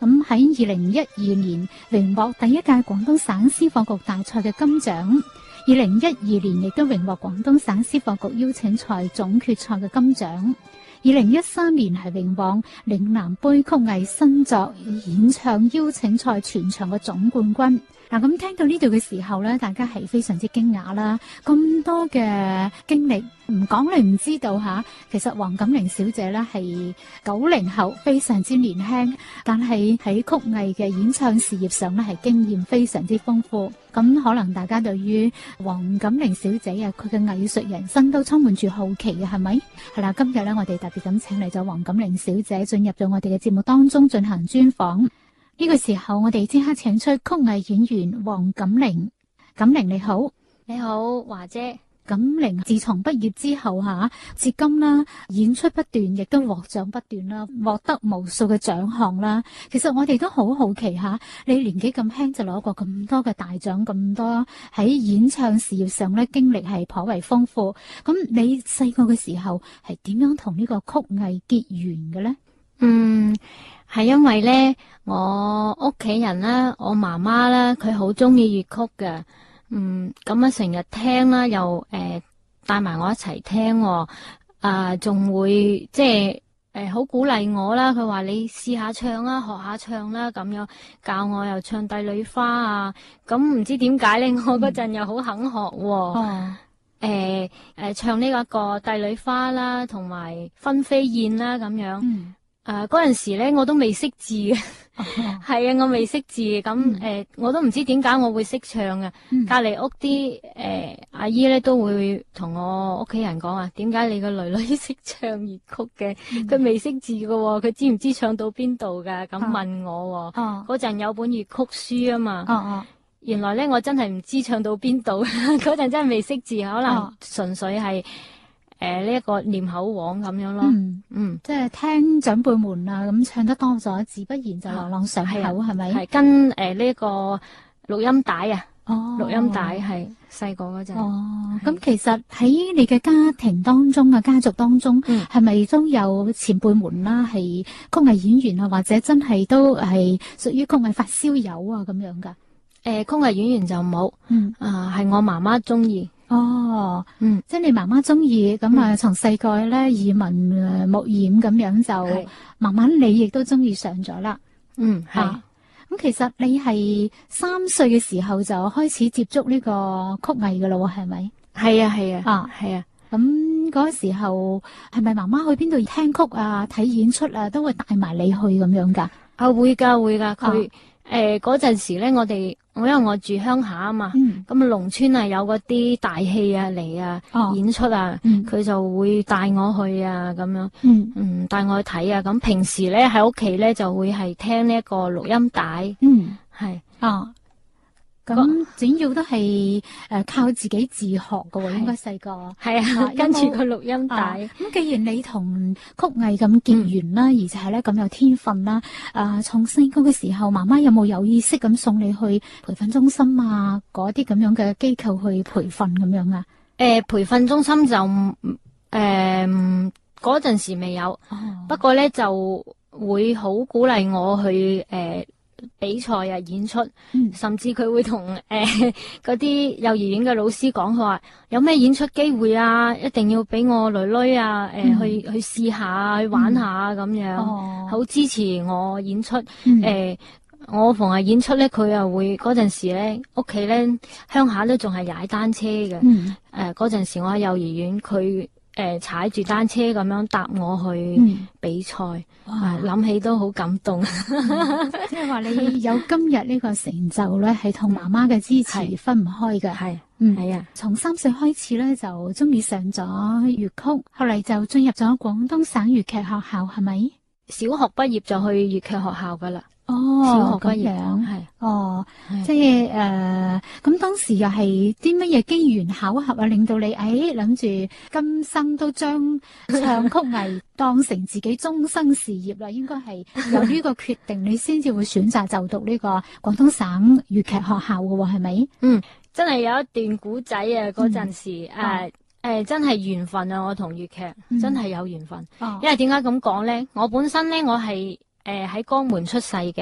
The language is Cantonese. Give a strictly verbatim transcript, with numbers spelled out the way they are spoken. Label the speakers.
Speaker 1: 咁喺二零一二年榮獲第一屆廣東省詩課局大賽嘅金獎，二零一二年亦都榮獲廣東省詩課局邀請賽總決賽嘅金獎。二零一三年係榮獲嶺南杯曲藝新作演唱邀請賽全場嘅總冠軍。嗱，咁聽到呢度嘅時候咧，大家係非常之驚訝啦！咁多嘅經歷，唔講你唔知道吓。其實黃錦齡小姐咧係九零後，非常之年輕，但係喺曲藝嘅演唱事業上咧係經驗非常之豐富。咁可能大家對於黃錦齡小姐啊，佢嘅藝術人生都充滿住好奇嘅，係咪？係啦，今日咧我哋特別咁請嚟咗黃錦齡小姐進入咗我哋嘅節目當中進行專訪。呢個時候，我哋即刻請出曲藝演員黃錦齡。錦齡你好。
Speaker 2: 你好，華姐。
Speaker 1: 錦齡自從畢業之後吓，至今啦，演出不斷，亦都獲獎不斷啦，獲得無數嘅獎項啦。其實我哋都好好奇吓，你年紀咁輕就攞過咁多嘅大獎，咁多喺演唱事業上咧經歷係頗為豐富。咁你細個嘅時候係點樣同呢個曲藝結緣嘅咧？
Speaker 2: 嗯。係因為咧，我屋企人啦，我媽媽啦，佢好中意粵曲嘅，嗯，咁啊成日聽啦，又誒帶埋我一齊聽，啊，仲會即係誒好鼓勵我啦。佢話你試下唱啦，學下唱啦，咁樣教我又唱帝女花啊。咁唔知點解咧，我嗰陣又好肯學，誒誒、嗯、唱呢一個帝女花啦，同埋分飛燕啦，咁樣。嗯誒，嗰陣時咧，我都未識字嘅，係啊，我未識字，咁誒、呃，我都唔知點解我會識唱嘅。隔籬屋啲誒阿姨咧都會同我屋企人講啊，點解你個女女識唱粵曲嘅？佢未識字嘅，佢知唔知唱到邊度噶？咁問我，嗰陣有本粵曲書啊嘛。哦哦，原來咧我真係唔知唱到邊度，嗰陣真係未識字，可能純粹係。誒，呢一個念口簧咁樣咯，嗯，嗯
Speaker 1: 即係聽長輩們啊，咁唱得多咗，自不然就朗朗上口，係咪？
Speaker 2: 係跟誒呢一個錄音帶啊，哦，錄音帶係細個嗰陣。
Speaker 1: 哦，咁其實喺你嘅家庭當中啊，家族當中，係咪都有前輩們啦，係曲藝演員啊，或者真係都係屬於曲藝發燒友啊咁樣噶？
Speaker 2: 誒，曲藝演員就冇，嗯，啊，係我媽媽中意。
Speaker 1: 哦，嗯，即係你媽媽中意，咁啊，從細個咧耳聞誒目染咁樣就慢慢你亦都中意上咗啦。嗯，係。咁其實你係三歲嘅時候就開始接觸呢個曲藝噶咯，係咪？
Speaker 2: 係啊，係啊，
Speaker 1: 啊，係啊。咁嗰個時候係咪媽媽去邊度聽曲啊、睇演出啊，都會帶埋你去咁樣噶？
Speaker 2: 啊，會噶會噶，佢誒嗰陣時咧，我哋。我因為我住鄉下啊嘛，咁啊農村啊有嗰啲大戲啊嚟啊、哦、演出啊，佢、嗯、就會帶我去啊咁樣，嗯帶、嗯、我去睇啊。咁平時咧喺屋企咧就會係聽呢一個錄音帶，嗯係
Speaker 1: 啊。咁主要都係誒靠自己自學噶喎，應該細個
Speaker 2: 係啊，跟住個錄音帶。
Speaker 1: 咁既然你同曲藝咁結緣啦，而且係咧咁有天分啦，誒從細個嘅時候，媽媽有冇有意識咁送你去培訓中心啊，嗰啲咁樣嘅機構去培訓咁樣啊？
Speaker 2: 誒，培訓中心就誒嗰陣時未有，不過咧就會好鼓勵我去誒。比賽啊，演出，嗯、甚至佢會同誒嗰啲幼兒園嘅老師講，佢話有咩演出機會啊，一定要俾我女女啊，誒、呃嗯、去去試下，去玩下咁、嗯、樣，好、哦、支持我演出。誒、嗯呃，我逢係演出咧，佢又會嗰陣時咧，屋企咧鄉下都仲係踩單車嘅。誒、嗯，嗰陣、呃、時我喺幼兒園，佢。誒，踩住單車咁樣搭我去比賽，諗、嗯、起都好感動。
Speaker 1: 即係話你有今日呢個成就咧，係同媽媽嘅支持分唔開嘅。係，嗯，係啊。從三歲開始咧，就中意上咗粵曲，後嚟就進入咗廣東省粵劇學校，係咪？
Speaker 2: 小學畢業就去粵劇學校噶啦。
Speaker 1: 哦，
Speaker 2: 小學畢業
Speaker 1: 係，哦，即係誒，咁、呃、當時又係啲乜嘢機緣巧合啊，令到你誒諗住今生都將唱曲藝當成自己終生事業啦？應該係有呢個決定，你先至會選擇就讀呢個廣東省粵劇學校嘅喎，係咪？
Speaker 2: 嗯，真係有一段古仔啊！嗰陣時誒。嗯啊誒、呃，真係緣分啊！我同粵劇、嗯、真係有緣分，哦、因為點解咁講咧？我本身咧，我係誒喺江門出世嘅。